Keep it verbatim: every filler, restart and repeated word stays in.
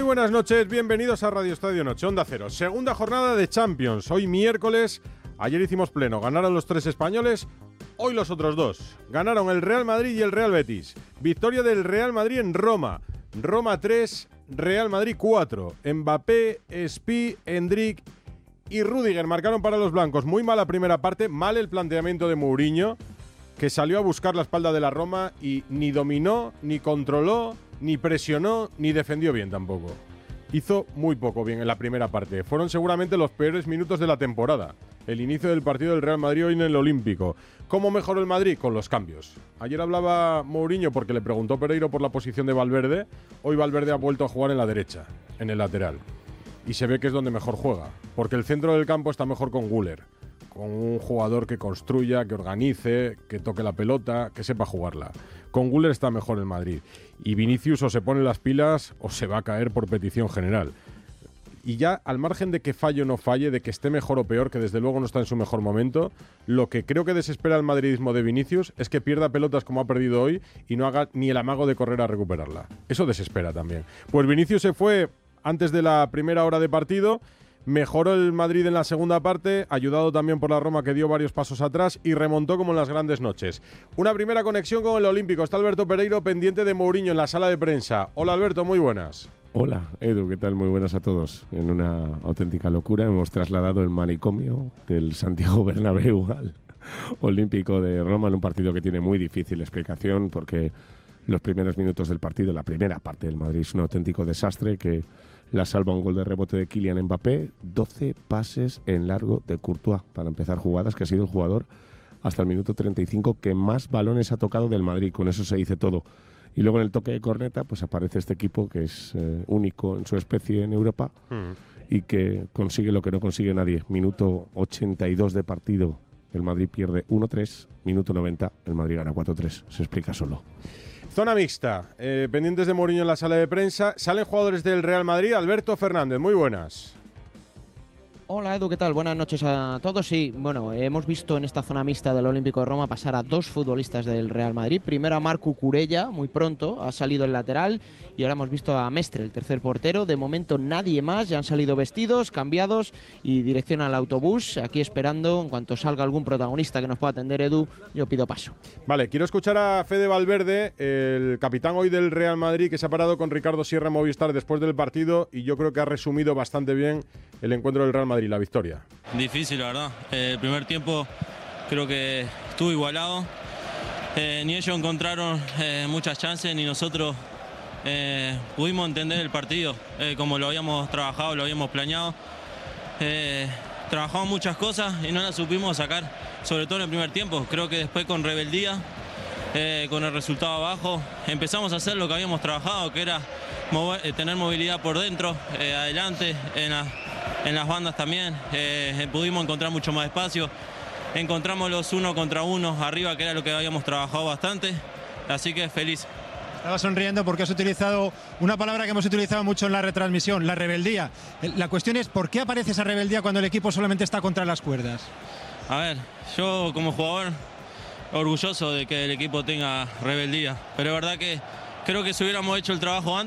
buenas noches, bienvenidos a Radio Estadio Noche, Onda Cero. Segunda jornada de Champions, hoy miércoles. Ayer hicimos pleno, ganaron los tres españoles, hoy los otros dos. Ganaron el Real Madrid y el Real Betis. Victoria del Real Madrid en Roma. Roma tres, Real Madrid cuatro. Mbappé, Spi, Endrick y Rüdiger marcaron para los blancos. Muy mala primera parte, mal el planteamiento de Mourinho, que salió a buscar la espalda de la Roma y ni dominó, ni controló, ni presionó, ni defendió bien tampoco. Hizo muy poco bien en la primera parte. Fueron seguramente los peores minutos de la temporada. El inicio del partido del Real Madrid hoy en el Olímpico. ¿Cómo mejoró el Madrid? Con los cambios. Ayer hablaba Mourinho porque le preguntó Pereiro por la posición de Valverde. Hoy Valverde ha vuelto a jugar en la derecha, en el lateral. Y se ve que es donde mejor juega, porque el centro del campo está mejor con Güler, con un jugador que construya, que organice, que toque la pelota, que sepa jugarla. Con Güler está mejor el Madrid. Y Vinicius o se pone las pilas o se va a caer por petición general. Y ya, al margen de que falle o no falle, de que esté mejor o peor, que desde luego no está en su mejor momento, lo que creo que desespera al madridismo de Vinicius es que pierda pelotas como ha perdido hoy y no haga ni el amago de correr a recuperarla. Eso desespera también. Pues Vinicius se fue antes de la primera hora de partido. Mejoró el Madrid en la segunda parte, ayudado también por la Roma, que dio varios pasos atrás y remontó como en las grandes noches. Una primera conexión con el Olímpico. Está Alberto Pereiro pendiente de Mourinho en la sala de prensa. Hola Alberto, muy buenas. Hola Edu, ¿qué tal? Muy buenas a todos. En una auténtica locura hemos trasladado el manicomio del Santiago Bernabéu al Olímpico de Roma en un partido que tiene muy difícil explicación porque los primeros minutos del partido, la primera parte del Madrid es un auténtico desastre que la salva un gol de rebote de Kylian Mbappé, doce pases en largo de Courtois para empezar jugadas, que ha sido el jugador hasta el minuto treinta y cinco que más balones ha tocado del Madrid, con eso se dice todo. Y luego en el toque de corneta pues aparece este equipo que es eh, único en su especie en Europa mm. y que consigue lo que no consigue nadie. Minuto ochenta y dos de partido, el Madrid pierde uno tres, minuto noventa, el Madrid gana cuatro tres, se explica solo. Zona mixta, eh, pendientes de Mourinho en la sala de prensa. Salen jugadores del Real Madrid. Alberto Fernández, muy buenas. Hola Edu, ¿qué tal? Buenas noches a todos. Sí, bueno, hemos visto en esta zona mixta del Olímpico de Roma pasar a dos futbolistas del Real Madrid. Primero a Marc Cucurella, muy pronto, ha salido el lateral, y ahora hemos visto a Mestre, el tercer portero. De momento nadie más, ya han salido vestidos, cambiados y dirección al autobús. Aquí esperando, en cuanto salga algún protagonista que nos pueda atender, Edu, yo pido paso. Vale, quiero escuchar a Fede Valverde, el capitán hoy del Real Madrid, que se ha parado con Ricardo Sierra Movistar después del partido y yo creo que ha resumido bastante bien el encuentro del Real Madrid, la victoria. Difícil, la verdad. Eh, el primer tiempo creo que estuvo igualado. Eh, ni ellos encontraron eh, muchas chances, ni nosotros eh, pudimos entender el partido eh, como lo habíamos trabajado, lo habíamos planeado. Eh, trabajamos muchas cosas y no las supimos sacar, sobre todo en el primer tiempo. Creo que después con rebeldía, eh, con el resultado abajo, empezamos a hacer lo que habíamos trabajado, que era mover, eh, tener movilidad por dentro, eh, adelante, en la En las bandas también, eh, pudimos encontrar mucho más espacio, encontramos los uno contra uno arriba, que era lo que habíamos trabajado bastante, así que feliz. Estaba sonriendo porque has utilizado una palabra que hemos utilizado mucho en la retransmisión, la rebeldía. La cuestión es, ¿por qué aparece esa rebeldía cuando el equipo solamente está contra las cuerdas? A ver, yo como jugador, orgulloso de que el equipo tenga rebeldía, pero es verdad que creo que si hubiéramos hecho el trabajo antes,